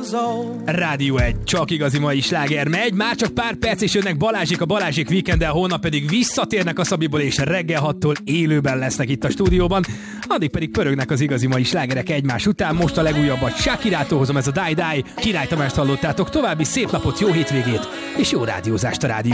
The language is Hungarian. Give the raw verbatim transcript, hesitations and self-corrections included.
Rádió egy, csak igazi mai sláger megy, már csak pár perc és jönnek Balázsik a Balázsék Weekenden, holnap pedig visszatérnek a Szabiból és reggel hattól élőben lesznek itt a stúdióban, addig pedig pörögnek az igazi mai slágerek egymás után. Most a legújabbat Shakirától hozom, ez a Die Die, Király Tamást hallottátok, további szép napot, jó hétvégét és jó rádiózást a rádió.